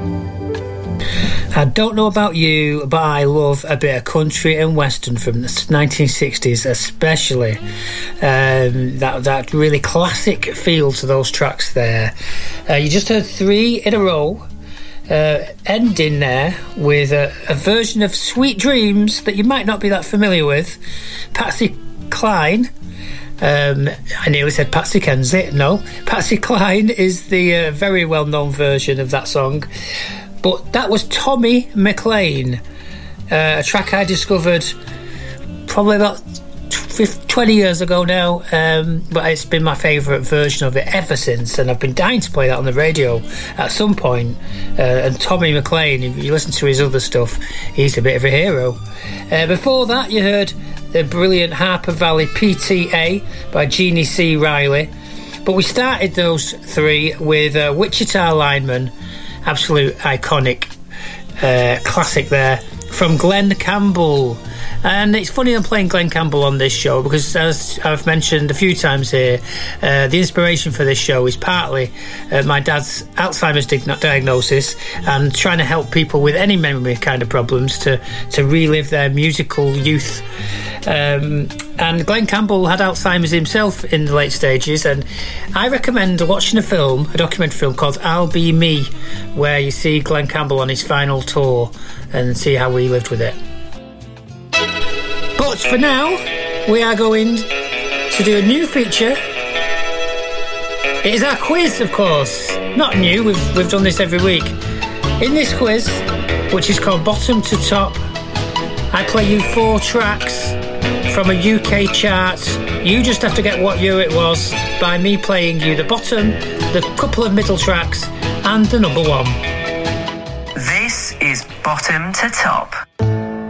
I don't know about you, but I love a bit of country and western from the 1960s, especially. That really classic feel to those tracks there. You just heard 3 in a row, ending there with a version of Sweet Dreams that you might not be that familiar with. Patsy Cline. I nearly said Patsy Kensit. No, Patsy Cline is the very well-known version of that song. But that was Tommy McLean, a track I discovered probably about 20 years ago now, but it's been my favourite version of it ever since, and I've been dying to play that on the radio at some point. And Tommy McLean, if you listen to his other stuff, he's a bit of a hero. Before that, you heard the brilliant Harper Valley PTA by Jeannie C. Riley, but we started those 3 with Wichita Lineman. Absolute iconic classic there from Glenn Campbell. And it's funny I'm playing Glenn Campbell on this show because, as I've mentioned a few times here, the inspiration for this show is partly my dad's Alzheimer's diagnosis and trying to help people with any memory kind of problems to relive their musical youth. And Glenn Campbell had Alzheimer's himself in the late stages, and I recommend watching a documentary film called I'll Be Me, where you see Glenn Campbell on his final tour and see how he lived with it. But for now, we are going to do a new feature. It is our quiz, of course. Not new, we've done this every week. In this quiz, which is called Bottom to Top, I play you 4 tracks from a UK chart. You just have to get what year it was by me playing you the bottom, the couple of middle tracks, and the number 1. This is Bottom to Top.